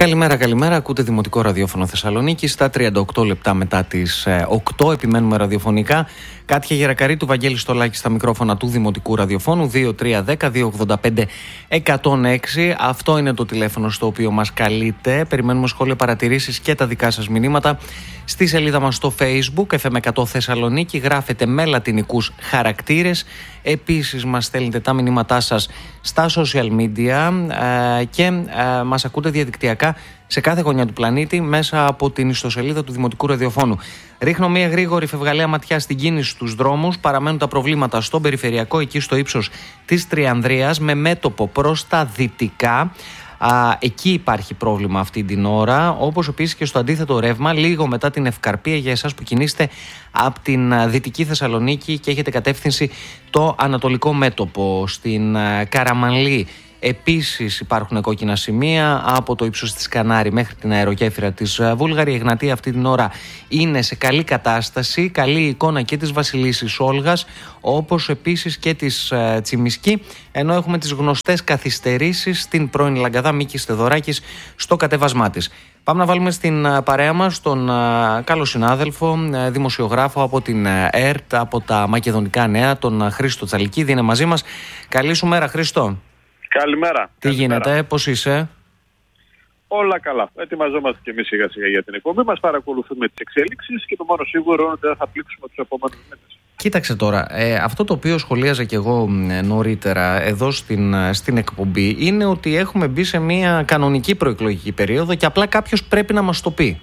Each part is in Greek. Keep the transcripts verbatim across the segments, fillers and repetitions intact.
Καλημέρα, καλημέρα. Ακούτε Δημοτικό Ραδιόφωνο Θεσσαλονίκη. Στα τριάντα οκτώ λεπτά μετά τις οκτώ επιμένουμε ραδιοφωνικά. Κάτια Γερακαρίτου, Βαγγέλη Στολάκη στα μικρόφωνα του Δημοτικού Ραδιοφώνου. δύο τρία ένα μηδέν δύο ογδόντα πέντε εκατόν έξι. Αυτό είναι το τηλέφωνο στο οποίο μας καλείτε. Περιμένουμε σχόλια, παρατηρήσεις και τα δικά σας μηνύματα στη σελίδα μας στο Facebook εφ εμ εκατό Θεσσαλονίκη. Γράφετε με λατινικούς χαρακτήρες. Επίσης μας στέλνετε τα μηνύματά σας στα social media ε, και ε, μας ακούτε διαδικτυακά σε κάθε γωνιά του πλανήτη μέσα από την ιστοσελίδα του Δημοτικού Ραδιοφώνου. Ρίχνω μια γρήγορη φευγαλαία ματιά στην κίνηση στους δρόμους. Παραμένουν τα προβλήματα στον περιφερειακό, εκεί στο ύψος της Τριανδρίας, με μέτωπο προς τα δυτικά. Α, εκεί υπάρχει πρόβλημα αυτή την ώρα, όπως επίσης και στο αντίθετο ρεύμα, λίγο μετά την Ευκαρπία, για εσάς που κινείστε από την Δυτική Θεσσαλονίκη και έχετε κατεύθυνση το ανατολικό μέτωπο. Στην Καραμανλή επίσης υπάρχουν κόκκινα σημεία από το ύψος της Κανάρη μέχρι την αερογέφυρα της Βούλγαρη. Η Εγνατία αυτή την ώρα είναι σε καλή κατάσταση, καλή εικόνα και της Βασιλίσσης Όλγας, όπως επίσης και της Τσιμισκή, ενώ έχουμε τις γνωστές καθυστερήσεις στην πρώην Λαγκαδά Μίκης Θεοδωράκης στο κατέβασμά της. Πάμε να βάλουμε στην παρέα μας τον καλό συνάδελφο, δημοσιογράφο από την ΕΡΤ, από τα Μακεδονικά Νέα, τον Χρήστο Τσαλικίδη. Είναι μαζί μας. Καλή σου μέρα, Χρήστο. Καλημέρα. Τι Καλημέρα. γίνεται, πώς είσαι? Όλα καλά. Ετοιμαζόμαστε και εμείς σιγά σιγά για την εκπομπή μας. Παρακολουθούμε τις εξέλιξεις και το μόνο σίγουρο είναι ότι δεν θα πλήξουμε τους επόμενους μήνες. Κοίταξε τώρα, ε, αυτό το οποίο σχολίαζα και εγώ νωρίτερα εδώ στην, στην εκπομπή είναι ότι έχουμε μπει σε μια κανονική προεκλογική περίοδο και απλά κάποιος πρέπει να μας το πει.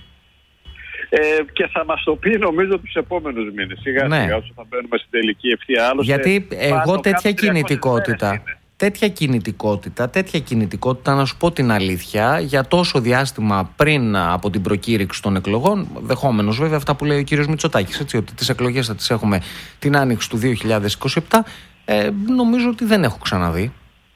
Ε, και θα μας το πει νομίζω τους επόμενους μήνες. Σιγά ναι. σιγά όσο θα μπαίνουμε στην τελική ευθεία. Άλλωστε, γιατί εγώ τέτοια κινητικότητα... Τέτοια κινητικότητα, τέτοια κινητικότητα, να σου πω την αλήθεια, για τόσο διάστημα πριν από την προκήρυξη των εκλογών, δεχόμενος βέβαια αυτά που λέει ο κύριος Μητσοτάκης, έτσι, ότι τις εκλογές θα τις έχουμε την άνοιξη του δύο χιλιάδες είκοσι επτά, ε, νομίζω ότι δεν έχω ξαναδεί.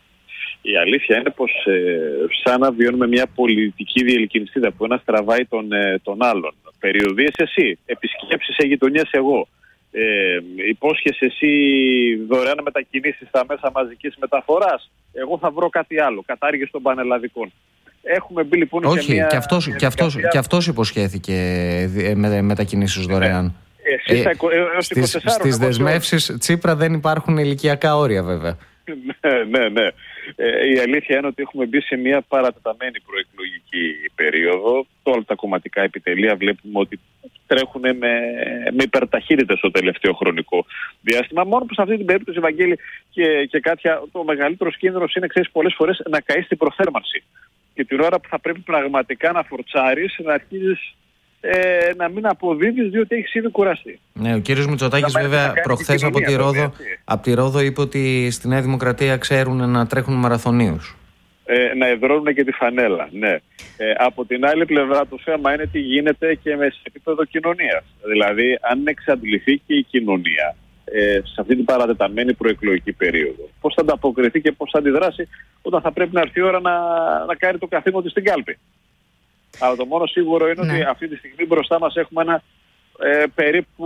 Η αλήθεια είναι πως ε, σαν να βιώνουμε μια πολιτική διελκυνιστίδα που ένας τραβάει τον, ε, τον άλλον. Περιοδίες εσύ, επισκέψεις σε γειτονιές εγώ. Ε, υπόσχεσαι εσύ δωρεάν μετακινήσεις στα μέσα μαζικής μεταφοράς. Εγώ θα βρω κάτι άλλο. Κατάργηση των πανελλαδικών. Έχουμε μπει λοιπόν Όχι, σε μια... και αυτός, και αυτός, και αυτός υποσχέθηκε με, μετακινήσεις δωρεάν. Ε, ε, ε, στις στις δεσμεύσεις Τσίπρα δεν υπάρχουν ηλικιακά όρια βέβαια. ναι, ναι, ναι. Ε, η αλήθεια είναι ότι έχουμε μπει σε μια παρατεταμένη προεκλογική περίοδο. Όλα τα κομματικά επιτελεία βλέπουμε ότι τρέχουν με, με υπερταχύτητα στο τελευταίο χρονικό διάστημα. Μόνο που σε αυτή την περίπτωση, Βαγγέλη και, και Κάτια, το μεγαλύτερο κίνδυνος είναι, ξέρεις, πολλές φορές να καείς στην προθέρμανση. Και την ώρα που θα πρέπει πραγματικά να φορτσάρεις, να αρχίζεις ε, να μην αποδίδεις, διότι έχεις ήδη κουραστεί. Ναι, ο κύριος Μητσοτάκης βέβαια προχθές από τη, Ρόδο, από τη Ρόδο είπε ότι στη Νέα Δημοκρατία ξέρουν να τρέχουν μαραθωνίους. Ε, να εδρώνουν και τη φανέλα, ναι. Ε, από την άλλη πλευρά το θέμα είναι τι γίνεται και με σε επίπεδο κοινωνίας. Δηλαδή αν εξαντληθεί και η κοινωνία ε, σε αυτή την παρατεταμένη προεκλογική περίοδο, πώς θα ανταποκριθεί και πώς θα αντιδράσει όταν θα πρέπει να έρθει η ώρα να, να κάνει το καθήκον της στην κάλπη. Αλλά το μόνο σίγουρο είναι ναι. ότι αυτή τη στιγμή μπροστά μας έχουμε ένα ε, περίπου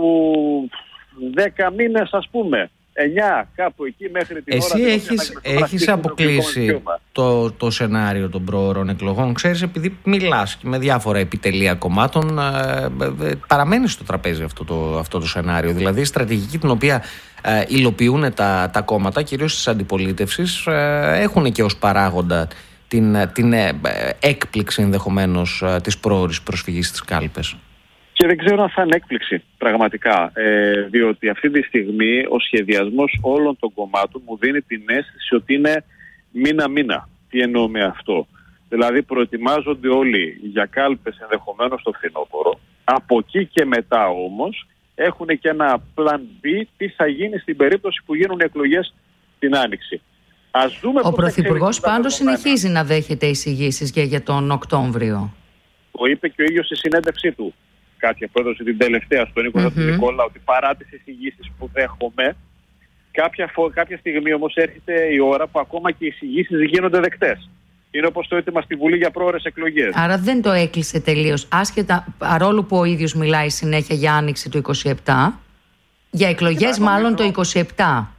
δέκα μήνες, ας πούμε. εννιά κάπου εκεί μέχρι την Εσύ ώρα... Εσύ έχεις, έχεις αποκλείσει το, το σενάριο των προώρων εκλογών. Ξέρεις, επειδή μιλάς και με διάφορα επιτελεία κομμάτων, ε, ε, παραμένει στο τραπέζι αυτό το, αυτό το σενάριο. Δηλαδή η στρατηγική την οποία ε, υλοποιούν τα, τα κόμματα, κυρίως της αντιπολίτευσης, ε, έχουν και ως παράγοντα την, την ε, έκπληξη ενδεχομένως ε, της πρόωρης προσφυγής στις κάλπες. Και δεν ξέρω αν θα είναι έκπληξη πραγματικά, ε, διότι αυτή τη στιγμή ο σχεδιασμός όλων των κομμάτων μου δίνει την αίσθηση ότι είναι μήνα-μήνα. Τι εννοώ με αυτό? Δηλαδή προετοιμάζονται όλοι για κάλπες ενδεχομένως στο φθινόπωρο, από εκεί και μετά όμως έχουν και ένα plan B τι θα γίνει στην περίπτωση που γίνουν εκλογές την Άνοιξη. Ας δούμε. Ο Πρωθυπουργός πάντως συνεχίζει να δέχεται εισηγήσεις για, για τον Οκτώβριο. Το είπε και ο ίδιος στη συνέντευξή του. Κάποια που έδωσε την τελευταία στον Νίκο mm-hmm. Νικόλα, ότι παρά τις εισηγήσεις που δέχομαι, κάποια, κάποια στιγμή όμως έρχεται η ώρα που ακόμα και οι εισηγήσεις γίνονται δεκτές. Είναι όπως το έτοιμα στη Βουλή για πρόωρες εκλογές. Άρα δεν το έκλεισε τελείως, άσχετα, παρόλο που ο ίδιος μιλάει συνέχεια για άνοιξη του είκοσι επτά, για εκλογές μάλλον νομίζω... το είκοσι επτά.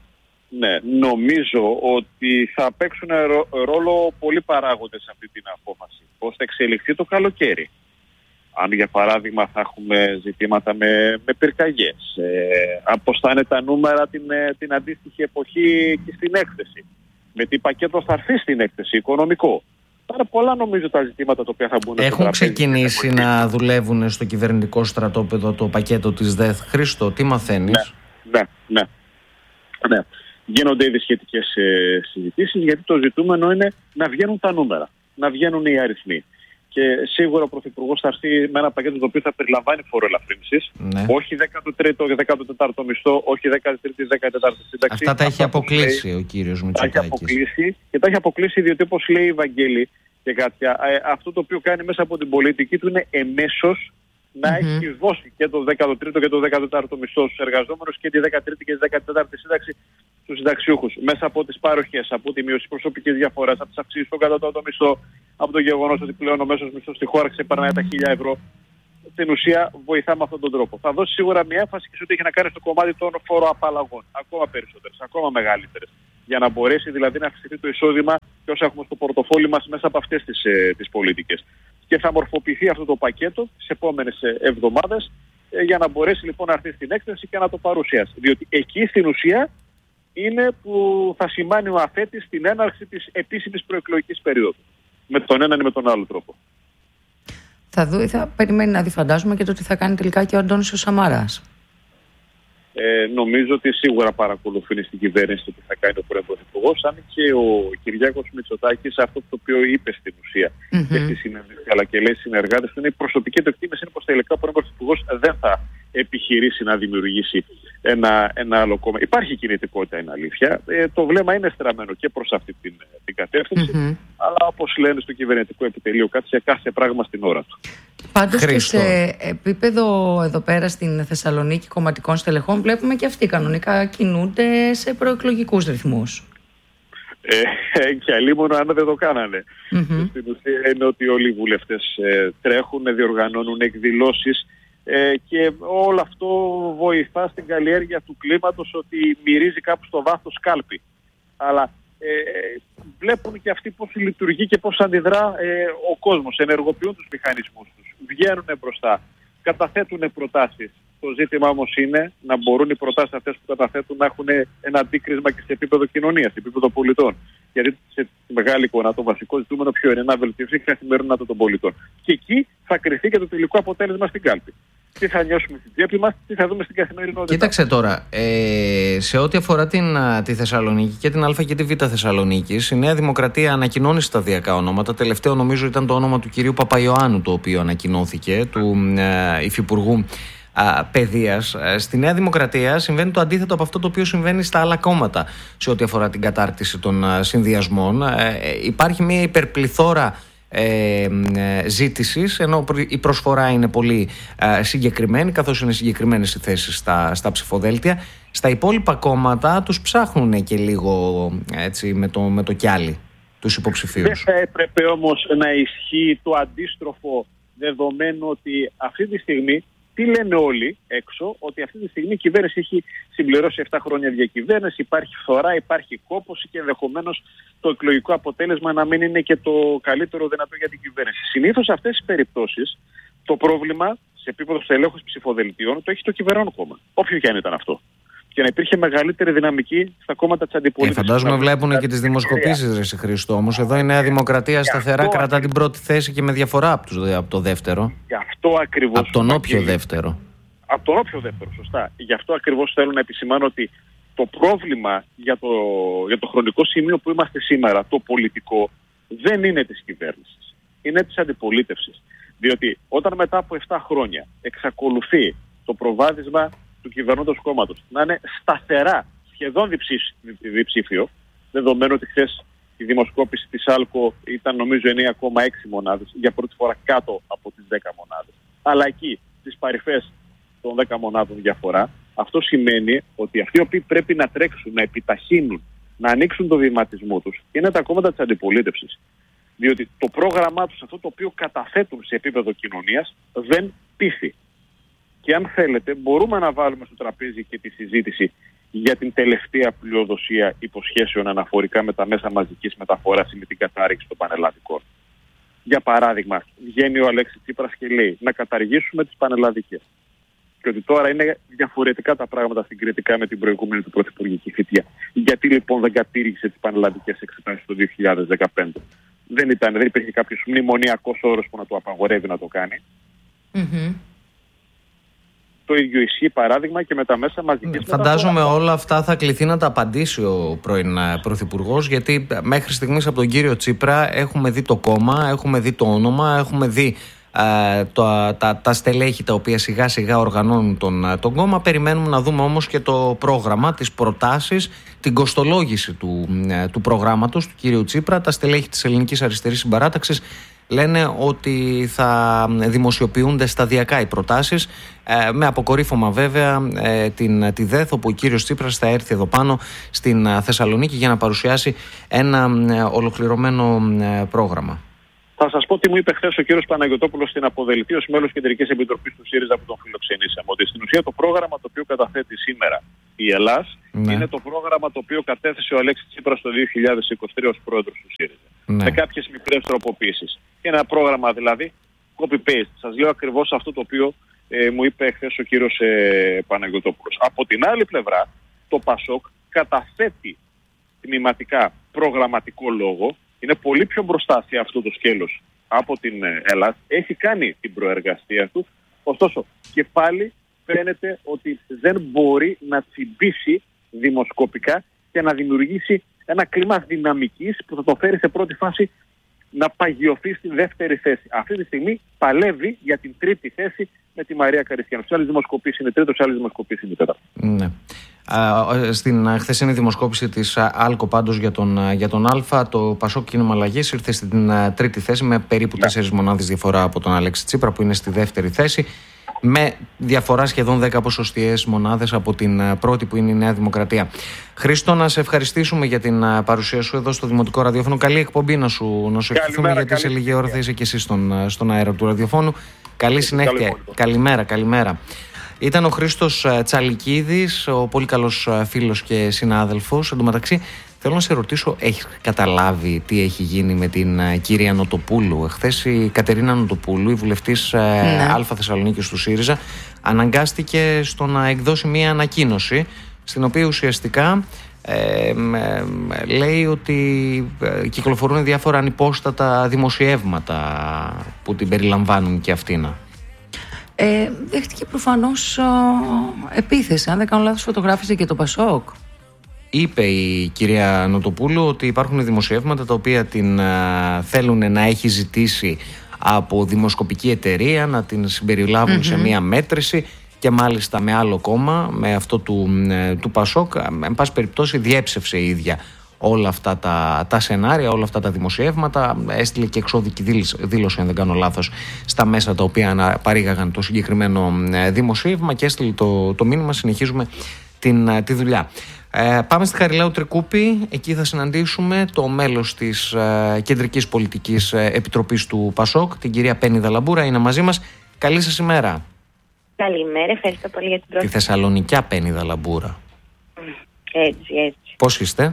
Ναι, νομίζω ότι θα παίξουν ρο, ρόλο πολλοί παράγοντες σε αυτή την απόφαση. Πώς θα εξελιχθεί το καλοκαίρι. Αν για παράδειγμα θα έχουμε ζητήματα με, με πυρκαγιές, ε, πώς θα είναι τα νούμερα την, την αντίστοιχη εποχή και στην έκθεση. Με τι πακέτο θα έρθει στην έκθεση, οικονομικό. Τώρα πολλά νομίζω τα ζητήματα τα οποία θα μπουν. Έχουν ξεκινήσει να δουλεύουν στο κυβερνητικό στρατόπεδο το πακέτο της ΔΕΘ. Χρήστο, τι μαθαίνεις? Ναι, ναι, ναι. ναι. Γίνονται ήδη σχετικές ε, συζητήσεις, γιατί το ζητούμενο είναι να βγαίνουν τα νούμερα, να βγαίνουν οι αριθμοί. Και σίγουρα ο Πρωθυπουργός θα έρθει με ένα πακέτο το οποίο θα περιλαμβάνει φοροελαφρύνσεις. Ναι. Όχι δέκατο τρίτο και δέκατο τέταρτο μισθό, όχι δέκατη τρίτη δέκατη τέταρτη σύνταξη. Αυτά τα έχει αποκλείσει λέει, ο κύριος Μητσοτάκης. Τα έχει αποκλείσει και τα έχει αποκλείσει διότι, όπως λέει η Βαγγέλη και Κάτια, ε, αυτό το οποίο κάνει μέσα από την πολιτική του είναι εμέσως να mm-hmm. έχει δώσει και το δέκατο τρίτο και το δέκατο τέταρτο μισθό στους εργαζόμενους και τη δέκατη τρίτη και τη δέκατη τέταρτη σύνταξη στους συνταξιούχους. Μέσα από τις παροχές, από τη μείωση προσωπικής διαφοράς, από τις αυξήσεις στον κατώτατο μισθό, από το γεγονός ότι πλέον ο μέσος μισθός στη χώρα ξεπερνάει τα χίλια ευρώ. Στην ουσία βοηθά με αυτόν τον τρόπο. Θα δώσει σίγουρα μια έμφαση και σε ό,τι έχει να κάνει στο κομμάτι των φοροαπαλλαγών. Ακόμα περισσότερες, ακόμα μεγαλύτερες. Για να μπορέσει δηλαδή να αυξηθεί το εισόδημα και όσα έχουμε στο πορτοφόλι μας μέσα από αυτές τις, ε, τις πολιτικές. Και θα μορφοποιηθεί αυτό το πακέτο τις επόμενες εβδομάδες ε, για να μπορέσει λοιπόν να έρθει στην έκθεση και να το παρουσιάσει. Διότι εκεί στην ουσία είναι που θα σημάνει ο αφέτης την έναρξη της επίσημης προεκλογικής περίοδου. Με τον έναν ή με τον άλλο τρόπο. Θα δω, θα περιμένει να δει, φαντάζομαι, και το τι θα κάνει τελικά και ο Αντώνης ο Σαμαράς. Ε, νομίζω ότι σίγουρα παρακολουθεί στην κυβέρνηση το τι θα κάνει ο Πρωθυπουργός, αν και ο Κυριάκος Μητσοτάκης αυτό το οποίο είπε στην ουσία mm-hmm. και στη συνέντευξη, αλλά και λέει συνεργάτες του, είναι η προσωπική του εκτίμηση, είναι πως τελικά ο Πρωθυπουργός δεν θα επιχειρήσει να δημιουργήσει ένα, ένα άλλο κόμμα. Υπάρχει κινητικότητα, είναι αλήθεια. Ε, το βλέμμα είναι στραμμένο και προς αυτή την, την κατεύθυνση, mm-hmm. αλλά όπως λένε στο κυβερνητικό επιτελείο, κάτι σε κάθε πράγμα στην ώρα του. Πάντως και σε επίπεδο εδώ πέρα στην Θεσσαλονίκη κομματικών στελεχών βλέπουμε και αυτοί κανονικά κινούνται σε προεκλογικούς ρυθμούς. Ε, και αλλήμον αν δεν το κάνανε. Mm-hmm. Στην ουσία είναι ότι όλοι οι βουλευτές ε, τρέχουν, διοργανώνουν εκδηλώσεις ε, και όλο αυτό βοηθά στην καλλιέργεια του κλίματος ότι μυρίζει κάπου στο βάθος κάλπη. Αλλά ε, βλέπουν και αυτοί πώς λειτουργεί και πώς αντιδρά ε, ο κόσμος, ενεργοποιούν τους μηχανισμούς τους, βγαίνουν μπροστά, καταθέτουν προτάσεις. Το ζήτημα όμως είναι να μπορούν οι προτάσεις αυτές που καταθέτουν να έχουν ένα αντίκρισμα και σε επίπεδο κοινωνίας, σε επίπεδο πολιτών. Γιατί σε μεγάλη εικόνα το βασικό ζητούμενο ποιο είναι, να βελτιωθεί η καθημερινότητα των πολιτών. Και εκεί θα κριθεί και το τελικό αποτέλεσμα στην κάλπη. Τι θα νιώσουμε στην τσέπη μας, τι θα δούμε στην καθημερινότητα. Κοίταξε τώρα, ε, σε ό,τι αφορά την, τη Θεσσαλονίκη και την Α και τη Β Θεσσαλονίκης, η Νέα Δημοκρατία ανακοινώνει σταδιακά ονόματα. Τελευταίο νομίζω ήταν το όνομα του κυρίου Παπαϊωάννου, το οποίο ανακοινώθηκε, του ε, Υφυπουργού Παιδείας. Στη Νέα Δημοκρατία συμβαίνει το αντίθετο από αυτό το οποίο συμβαίνει στα άλλα κόμματα σε ό,τι αφορά την κατάρτιση των συνδυασμών. Ε, υπάρχει μια υπερπληθώρα ε, ζήτησης, ενώ η προσφορά είναι πολύ ε, συγκεκριμένη, καθώς είναι συγκεκριμένες οι θέσεις στα, στα ψηφοδέλτια. Στα υπόλοιπα κόμματα τους ψάχνουν και λίγο έτσι, με, το, με το κιάλι τους υποψηφίους. Δεν θα έπρεπε όμως να ισχύει το αντίστροφο, δεδομένου ότι αυτή τη στιγμή τι λένε όλοι έξω, ότι αυτή τη στιγμή η κυβέρνηση έχει συμπληρώσει επτά χρόνια διακυβέρνηση, υπάρχει φθορά, υπάρχει κόπωση και ενδεχομένως το εκλογικό αποτέλεσμα να μην είναι και το καλύτερο δυνατό για την κυβέρνηση. Συνήθως σε αυτές τις περιπτώσεις το πρόβλημα σε επίπεδο στελέχους ψηφοδελτίων το έχει το κυβερνών κόμμα, όποιο και αν ήταν αυτό. Και να υπήρχε μεγαλύτερη δυναμική στα κόμματα της αντιπολίτευσης. Ε, φαντάζομαι βλέπουν και τις δημοσκοπήσεις, ρε Χρήστο. Όμως εδώ η Νέα Δημοκρατία σταθερά κρατά ακριβώς την πρώτη θέση και με διαφορά από, τους, από το δεύτερο. Γι' αυτό ακριβώς. Από τον όποιο δεύτερο. Από τον όποιο δεύτερο, σωστά. Γι' αυτό ακριβώς θέλω να επισημάνω ότι το πρόβλημα για το, για το χρονικό σημείο που είμαστε σήμερα, το πολιτικό, δεν είναι της κυβέρνησης. Είναι της αντιπολίτευσης. Διότι όταν μετά από επτά χρόνια εξακολουθεί το προβάδισμα του κυβερνώντος κόμματος να είναι σταθερά, σχεδόν διψήφιο, δεδομένου ότι χθες η δημοσκόπηση της ΑΛΚΟ ήταν νομίζω εννέα κόμμα έξι μονάδες, για πρώτη φορά κάτω από τις δέκα μονάδες. Αλλά εκεί, στις παρυφές των δέκα μονάδων διαφορά, αυτό σημαίνει ότι αυτοί οι οποίοι πρέπει να τρέξουν, να επιταχύνουν, να ανοίξουν το βηματισμό τους, είναι τα κόμματα της αντιπολίτευσης. Διότι το πρόγραμμά τους, αυτό το οποίο καταθέτουν σε επίπεδο κοινωνίας, δεν πείθει. Και αν θέλετε, μπορούμε να βάλουμε στο τραπέζι και τη συζήτηση για την τελευταία πλειοδοσία υποσχέσεων αναφορικά με τα μέσα μαζικής μεταφοράς ή με την κατάρριξη των πανελλαδικών. Για παράδειγμα, βγαίνει ο Αλέξης Τσίπρας και λέει να καταργήσουμε τις πανελλαδικές. Και ότι τώρα είναι διαφορετικά τα πράγματα συγκριτικά με την προηγούμενη του πρωθυπουργική θητεία. Γιατί λοιπόν δεν κατήργησε τις πανελλαδικές εξετάσεις το δύο χιλιάδες δεκαπέντε? Δεν, ήταν, δεν υπήρχε κάποιος μνημονιακός όρος που να το απαγορεύει να το κάνει. Mm-hmm. Το ίδιο ισχύει παράδειγμα και με τα μέσα μαζικής μεταφοράς. Φαντάζομαι όλα αυτά θα κληθεί να τα απαντήσει ο πρώην πρωθυπουργός, γιατί μέχρι στιγμής από τον κύριο Τσίπρα έχουμε δει το κόμμα, έχουμε δει το όνομα, έχουμε δει ε, το, τα, τα στελέχη τα οποία σιγά σιγά οργανώνουν τον, τον κόμμα. Περιμένουμε να δούμε όμως και το πρόγραμμα, τις προτάσεις, την κοστολόγηση του, του προγράμματος του κύριου Τσίπρα. Τα στελέχη της Ελληνικής Αριστερής Συμπαράταξης λένε ότι θα δημοσιοποιούνται σταδιακά οι προτάσεις, ε, με αποκορύφωμα βέβαια ε, την, τη ΔΕΘ, όπου ο κύριος Τσίπρας θα έρθει εδώ πάνω στην Θεσσαλονίκη για να παρουσιάσει ένα ε, ολοκληρωμένο ε, πρόγραμμα. Θα σας πω τι μου είπε χθες ο κύριος Παναγιωτόπουλος στην αποδελτή ως μέλος Κεντρικής Επιτροπής του ΣΥΡΙΖΑ που τον φιλοξενήσαμε. Ότι στην ουσία το πρόγραμμα το οποίο καταθέτει σήμερα η Ελλάς ναι. είναι το πρόγραμμα το οποίο κατέθεσε ο Αλέξης Τσίπρας το δύο χιλιάδες είκοσι τρία ως πρόεδρος του ΣΥΡΙΖΑ. Ναι. Με κάποιες μικρές τροποποίησεις. Ένα πρόγραμμα δηλαδή copy-paste. Σας λέω ακριβώς αυτό το οποίο ε, μου είπε χθες ο κύριος ε, Παναγιωτόπουλος. Από την άλλη πλευρά, το ΠΑΣΟΚ καταθέτει τμηματικά προγραμματικό λόγο. Είναι πολύ πιο μπροστά σε αυτό το σκέλος από την Ελλάδα. Έχει κάνει την προεργασία του. Ωστόσο, και πάλι φαίνεται ότι δεν μπορεί να τσιμπήσει δημοσκοπικά και να δημιουργήσει ένα κλίμα δυναμικής που θα το φέρει σε πρώτη φάση να παγιωθεί στη δεύτερη θέση. Αυτή τη στιγμή παλεύει για την τρίτη θέση με τη Μαρία Καριστιανού. Σε άλλες δημοσκοπήσεις είναι τρίτος, σε άλλες δημοσκοπήσεις είναι τέταρτο. Ναι. Στην χθεσινή δημοσκόπηση της ΑΛΚΟ πάντως για τον, για τον Α, το Πασόκ Κίνημα Αλλαγής ήρθε στην τρίτη θέση με περίπου ναι. τέσσερις μονάδες διαφορά από τον Αλέξη Τσίπρα που είναι στη δεύτερη θέση, με διαφορά σχεδόν δέκα ποσοστιαίες μονάδες από την πρώτη που είναι η Νέα Δημοκρατία. Χρήστο, να σε ευχαριστήσουμε για την παρουσία σου εδώ στο Δημοτικό Ραδιόφωνο. Καλή εκπομπή να σου, να σου ευχηθούμε, γιατί σε λίγη ώρα θα είσαι και εσύ στον, στον αέρα του ραδιοφώνου. Καλή συνέχεια. Καλημέρα, καλημέρα. Ήταν ο Χρήστος Τσαλικίδης, ο πολύ καλός φίλος και συνάδελφος. Εν τω μεταξύ, θέλω να σε ρωτήσω, έχεις καταλάβει τι έχει γίνει με την κυρία Νοτοπούλου? Εχθές η Κατερίνα Νοτοπούλου, η βουλευτής ναι. Α Θεσσαλονίκης του ΣΥΡΙΖΑ, αναγκάστηκε στο να εκδώσει μία ανακοίνωση, στην οποία ουσιαστικά ε, ε, λέει ότι κυκλοφορούν διάφορα ανυπόστατα δημοσιεύματα που την περιλαμβάνουν και αυτήν. Ε, δέχτηκε προφανώς ο, επίθεση. Αν δεν κάνω λάθος, φωτογράφησε και το Πασόκ. Είπε η κυρία Νοτοπούλου ότι υπάρχουν δημοσιεύματα τα οποία την α, θέλουν να έχει ζητήσει από δημοσκοπική εταιρεία να την συμπεριλάβουν mm-hmm. σε μία μέτρηση, και μάλιστα με άλλο κόμμα, με αυτό του, του Πασόκ. Εν πάση περιπτώσει διέψευσε η ίδια όλα αυτά τα, τα σενάρια, όλα αυτά τα δημοσιεύματα. Έστειλε και εξώδικη δήλωση, δήλωση, αν δεν κάνω λάθος, στα μέσα τα οποία παρήγαγαν το συγκεκριμένο δημοσίευμα, και έστειλε το, το μήνυμα. Συνεχίζουμε την, τη δουλειά. Ε, πάμε στη Χαριλάου Τρικούπη. Εκεί θα συναντήσουμε το μέλος της ε, Κεντρικής Πολιτικής Επιτροπής του ΠΑΣΟΚ, την κυρία Πέννη Δαλαμπούρα. Είναι μαζί μας. Καλή σας ημέρα. Καλημέρα, ευχαριστώ πολύ για την πρόσκληση. Τη Θεσσαλονικιά Πέννη Δαλαμπούρα. Έτσι, έτσι. Πώς είστε?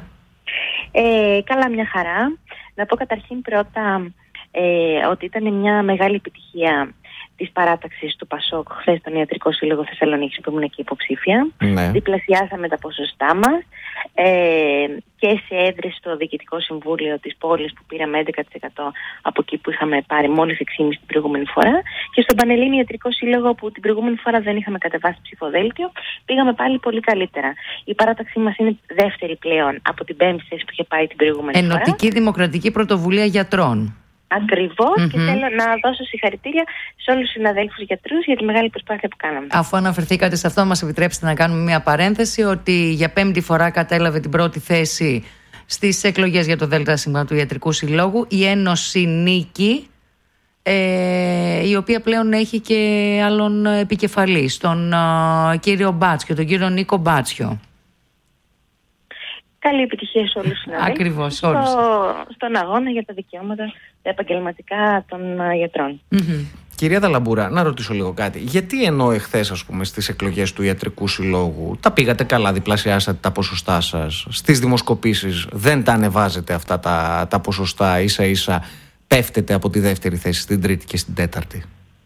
Ε, καλά, μια χαρά. Να πω καταρχήν πρώτα ε, ότι ήταν μια μεγάλη επιτυχία της παράταξης του ΠΑΣΟΚ χθες στον Ιατρικό Σύλλογο Θεσσαλονίκης, που ήμουν εκεί υποψήφια. Ναι. Διπλασιάσαμε τα ποσοστά μας ε, και σε έδρες στο Διοικητικό Συμβούλιο της πόλης, που πήραμε έντεκα τοις εκατό από εκεί που είχαμε πάρει μόλις έξι κόμμα πέντε την προηγούμενη φορά, και στον Πανελλήνιο Ιατρικό Σύλλογο, που την προηγούμενη φορά δεν είχαμε κατεβάσει ψηφοδέλτιο, πήγαμε πάλι πολύ καλύτερα. Η παράταξή μας είναι δεύτερη πλέον από την πέμπτη θέση που είχε πάει την προηγούμενη Ενωτική φορά. Ενωτική Δημοκρατική Πρωτοβουλία Γιατρών. Ακριβώς, mm-hmm. και θέλω να δώσω συγχαρητήρια σε όλους τους συναδέλφους γιατρούς για τη μεγάλη προσπάθεια που κάναμε. Αφού αναφερθήκατε σε αυτό, μας επιτρέψετε να κάνουμε μια παρένθεση ότι για πέμπτη φορά κατέλαβε την πρώτη θέση στις εκλογές για το ΔΣ του Ιατρικού Συλλόγου η Ένωση Νίκη, ε, η οποία πλέον έχει και άλλον επικεφαλή, τον ε, κύριο Μπάτσιο, τον κύριο Νίκο Μπάτσιο. Καλή επιτυχία σε όλους τους συναδέλφους. Ακριβώς, όλους. Στο, στον αγώνα για τα δικαιώματα τα επαγγελματικά των uh, γιατρών. Mm-hmm. Κυρία Δαλαμπούρα, να ρωτήσω λίγο κάτι. Γιατί ενώ εχθές, ας πούμε, στις εκλογές του Ιατρικού Συλλόγου τα πήγατε καλά, διπλασιάσατε τα ποσοστά σας, στις δημοσκοπήσεις δεν τα ανεβάζετε αυτά τα, τα ποσοστά, ίσα-ίσα πέφτετε από τη δεύτερη θέση στην τρίτη και στην τέταρτη?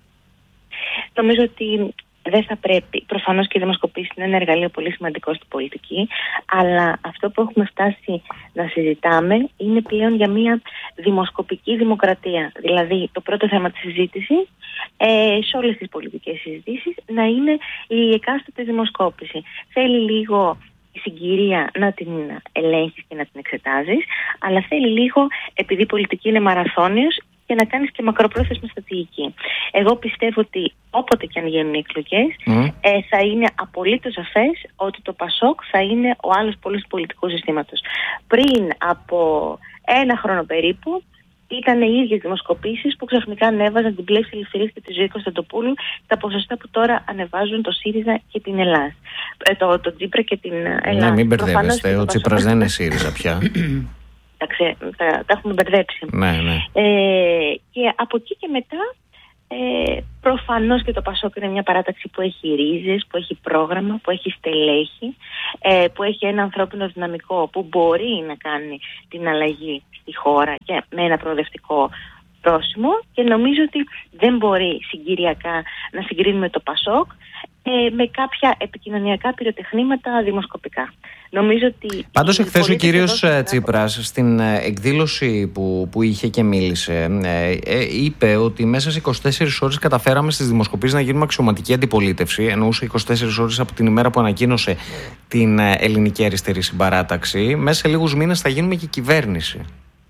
Νομίζω ότι δεν θα πρέπει. Προφανώς και οι δημοσκοπήσεις είναι ένα εργαλείο πολύ σημαντικό στην πολιτική, αλλά αυτό που έχουμε φτάσει να συζητάμε είναι πλέον για μια δημοσκοπική δημοκρατία. Δηλαδή, το πρώτο θέμα της συζήτησης ε, σε όλες τις πολιτικές συζητήσεις να είναι η εκάστοτε δημοσκόπηση. Θέλει λίγο η συγκυρία να την ελέγχεις και να την εξετάζεις, αλλά θέλει λίγο, επειδή η πολιτική είναι μαραθώνιος, και να κάνεις και μακροπρόθεσμη στρατηγική. Εγώ πιστεύω ότι όποτε και αν γίνουν οι εκλογές, mm. ε, θα είναι απολύτως σαφές ότι το ΠΑΣΟΚ θα είναι ο άλλος πόλος του πολιτικού συστήματος. Πριν από ένα χρόνο περίπου, ήταν οι ίδιες δημοσκοπήσεις που ξαφνικά ανέβαζαν την Πλεύση Ελευθερίας και τη Ζωή Κωνσταντοπούλου, τα ποσοστά που τώρα ανεβάζουν το ΣΥΡΙΖΑ και την Ελλάδα. Ε, το, το Τσίπρα και την Ελλάδα. Ναι, μην μπερδεύεστε, ο Τσίπρας δεν είναι ΣΥΡΙΖΑ πια. Τα, ξε, τα, τα έχουμε μπερδέψει. Ναι, ναι. Ε, και από εκεί και μετά, ε, προφανώς και το ΠΑΣΟΚ είναι μια παράταξη που έχει ρίζες, που έχει πρόγραμμα, που έχει στελέχη, ε, που έχει ένα ανθρώπινο δυναμικό που μπορεί να κάνει την αλλαγή στη χώρα και με ένα προοδευτικό πρόσημο, και νομίζω ότι δεν μπορεί συγκυριακά να συγκρίνουμε το ΠΑΣΟΚ ε, με κάποια επικοινωνιακά πυροτεχνήματα δημοσκοπικά. Νομίζω ότι πάντως εχθές ο κύριος Τσίπρας στην εκδήλωση που, που είχε και μίλησε ε, ε, είπε ότι μέσα σε είκοσι τέσσερις ώρες καταφέραμε στις δημοσκοπήσεις να γίνουμε αξιωματική αντιπολίτευση. Εννοούσε είκοσι τέσσερις ώρες από την ημέρα που ανακοίνωσε την ελληνική αριστερή συμπαράταξη. Μέσα σε λίγους μήνες θα γίνουμε και κυβέρνηση.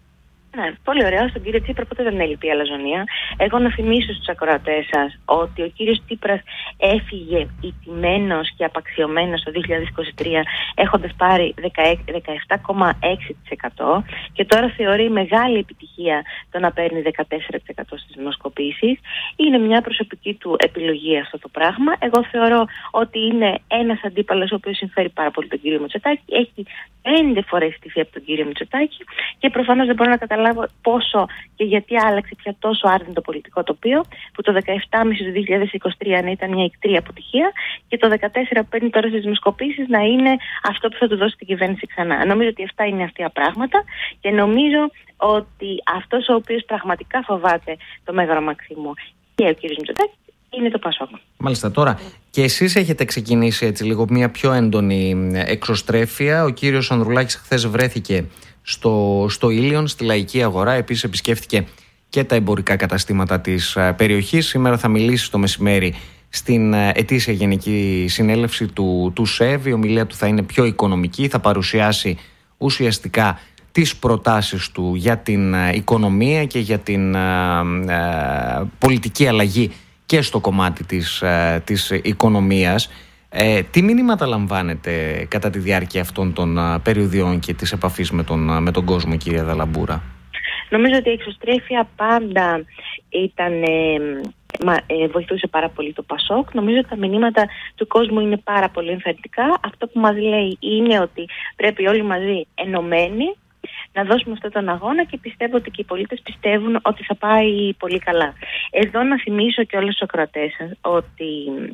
Ναι, πολύ ωραία. Στον κύριο Τσίπρα ποτέ δεν έλειπε η αλαζονία. Εγώ να θυμίσω στους ακροατές σας ότι ο κύριος Τσίπρας έφυγε ηττημένος και απαξιωμένος το δύο χιλιάδες είκοσι τρία, έχοντας πάρει δεκαεπτά κόμμα έξι τοις εκατό, και τώρα θεωρεί μεγάλη επιτυχία το να παίρνει δεκατέσσερα τοις εκατό στις δημοσκοπήσεις. Είναι μια προσωπική του επιλογή αυτό το πράγμα. Εγώ θεωρώ ότι είναι ένας αντίπαλος ο οποίος συμφέρει πάρα πολύ τον κύριο Μητσοτάκη. Έχει πέντε φορές στηθεί από τον κύριο Μητσοτάκη και προφανώς δεν μπορώ να καταλάβω πόσο και γιατί άλλαξε πια τόσο άρδινο το πολιτικό τοπίο, που το δεκαεπτά κόμμα πέντε του δύο χιλιάδες είκοσι τρία να ήταν μια ικτρή αποτυχία και το δεκατέσσερα που παίρνει τώρα στις δημοσκοπήσεις να είναι αυτό που θα του δώσει την κυβέρνηση ξανά. Νομίζω ότι αυτά είναι αστεία πράγματα και νομίζω ότι αυτός ο οποίος πραγματικά φοβάται το Μέγαρο Μαξίμου και ο κ. Μητσοτάκης είναι το ΠΑΣΟΚ. Μάλιστα. Τώρα και εσείς έχετε ξεκινήσει έτσι λίγο μια πιο έντονη εξωστρέφεια. Ο κύριος Ανδρουλάκης χθες βρέθηκε στο, στο Ήλιον, στη Λαϊκή Αγορά. Επίσης επισκέφθηκε και τα εμπορικά καταστήματα της περιοχής. Σήμερα θα μιλήσει το μεσημέρι στην ετήσια Γενική Συνέλευση του, του ΣΕΒ. Η ομιλία του θα είναι πιο οικονομική. Θα παρουσιάσει ουσιαστικά τις προτάσεις του για την οικονομία και για την α, α, πολιτική αλλαγή και στο κομμάτι της, α, της οικονομίας. Ε, τι μηνύματα λαμβάνετε κατά τη διάρκεια αυτών των α, περιοδιών και της επαφής με τον, α, με τον κόσμο, κυρία Δαλαμπούρα? Νομίζω ότι η εξωστρέφεια πάντα ήταν, ε, μα, ε, βοηθούσε πάρα πολύ το ΠΑΣΟΚ. Νομίζω ότι τα μηνύματα του κόσμου είναι πάρα πολύ ενθαρρυντικά. Αυτό που μας λέει είναι ότι πρέπει όλοι μαζί ενωμένοι να δώσουμε αυτόν τον αγώνα, και πιστεύω ότι και οι πολίτες πιστεύουν ότι θα πάει πολύ καλά. Εδώ να θυμίσω και όλους τους ακροατές σας ότι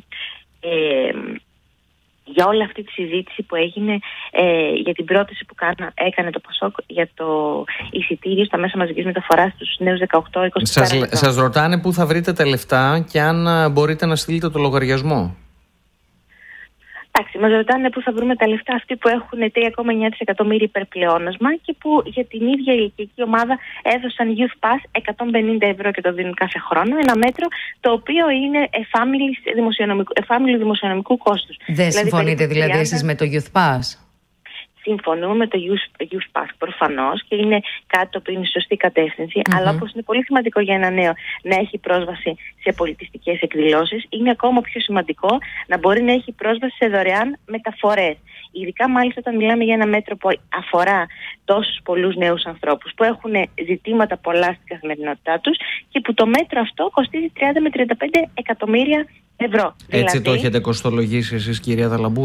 ε, για όλη αυτή τη συζήτηση που έγινε ε, για την πρόταση που κάνα, έκανε το ΠΑΣΟΚ για το εισιτήριο στα μέσα μαζικής μεταφοράς στους νέους δεκαοκτώ είκοσι σας, σας ρωτάνε πού θα βρείτε τα λεφτά και αν μπορείτε να στείλετε το λογαριασμό. Εντάξει, μας ρωτάνε πού θα βρούμε τα λεφτά αυτοί που έχουν τρία κόμμα εννιά δισεκατομμύρια υπερπλεόνασμα και που για την ίδια ηλικιακή ομάδα έδωσαν Youth Pass εκατόν πενήντα ευρώ και το δίνουν κάθε χρόνο. Ένα μέτρο το οποίο είναι εφάμιλη δημοσιονομικού, δημοσιονομικού κόστους. Δεν δηλαδή, συμφωνείτε δηλαδή τριάντα... εσείς με το Youth Pass? Συμφωνούμε με το Youth, Youth Pass προφανώς, και είναι κάτι το οποίο είναι σωστή κατεύθυνση, mm-hmm. αλλά όπως είναι πολύ σημαντικό για ένα νέο να έχει πρόσβαση σε πολιτιστικές εκδηλώσεις, είναι ακόμα πιο σημαντικό να μπορεί να έχει πρόσβαση σε δωρεάν μεταφορές. Ειδικά μάλιστα όταν μιλάμε για ένα μέτρο που αφορά τόσους πολλούς νέους ανθρώπους που έχουν ζητήματα πολλά στην καθημερινότητά τους και που το μέτρο αυτό κοστίζει τριάντα με τριάντα πέντε εκατομμύρια ευρώ. Έτσι δηλαδή, το έχετε κοστολογήσει εσείς, κυρία Δαλαμπούρα?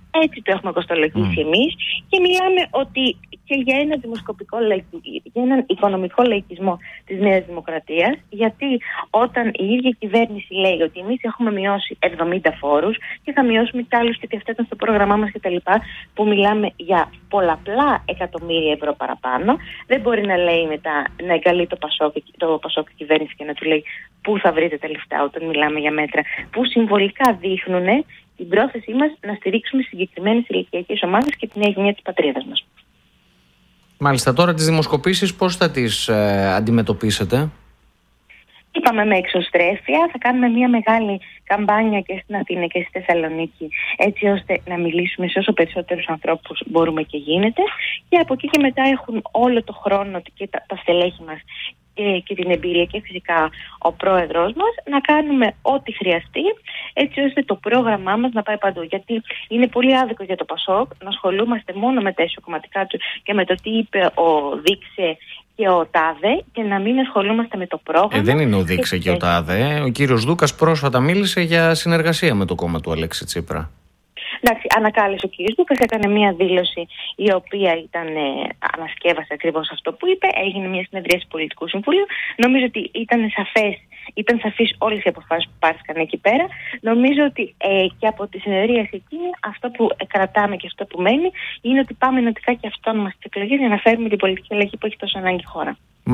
Έτσι το έχουμε κοστολογήσει mm. εμείς και μιλάμε ότι και για ένα δημοσκοπικό για έναν οικονομικό λαϊκισμό της Νέας Δημοκρατίας, γιατί όταν η ίδια κυβέρνηση λέει ότι εμείς έχουμε μειώσει εβδομήντα φόρους και θα μειώσουμε κι άλλους και ότι αυτά ήταν στο πρόγραμμά μας κτλ., που μιλάμε για πολλαπλά εκατομμύρια ευρώ παραπάνω, δεν μπορεί να λέει μετά να εγκαλεί το Πασόκ, το Πασόκ κυβέρνηση και να του λέει πού θα βρείτε τα λεφτά όταν μιλάμε για μέτρα που συμβολικά δείχνουν την πρόθεσή μας να στηρίξουμε συγκεκριμένες ηλικιακές ομάδες και την νέα γενιά της πατρίδας μας. Μάλιστα, τώρα τις δημοσκοπήσεις πώς θα τις ε, αντιμετωπίσετε? Είπαμε με εξωστρέφεια, θα κάνουμε μια μεγάλη καμπάνια και στην Αθήνα και στη Θεσσαλονίκη, έτσι ώστε να μιλήσουμε σε όσο περισσότερους ανθρώπους μπορούμε και γίνεται, και από εκεί και μετά έχουν όλο το χρόνο και τα, τα στελέχη μας και, και την εμπειρία και φυσικά ο πρόεδρος μας να κάνουμε ό,τι χρειαστεί, έτσι ώστε το πρόγραμμά μας να πάει παντού. Γιατί είναι πολύ άδικο για το Πασόκ να ασχολούμαστε μόνο με τα ισοκομματικά του και με το τι είπε ο Δείξε και ο Τάδε και να μην ασχολούμαστε με το πρόγραμμα. Ε, δεν είναι ο Δείξε και, και ο Τάδε. Ο κύριος Δούκας πρόσφατα μίλησε για συνεργασία με το κόμμα του Αλέξη Τσίπρα. Εντάξει, ανακάλεσε ο κύριος Δούκας, έκανε μια δήλωση η οποία ήταν, ε, ανασκεύασε ακριβώς αυτό που είπε. Έγινε μια συνεδρίαση πολιτικού συμβουλίου. Νομίζω ότι ήταν σαφές, ήταν σαφείς όλες οι αποφάσεις που πάρθηκαν εκεί πέρα. Νομίζω ότι ε, και από τη συνεδρίαση εκείνη αυτό που κρατάμε και αυτό που μένει είναι ότι πάμε ενωτικά και αυτόνομα στις εκλογές για να φέρουμε την πολιτική αλλαγή που έχει τόσο ανάγκη η χώρα.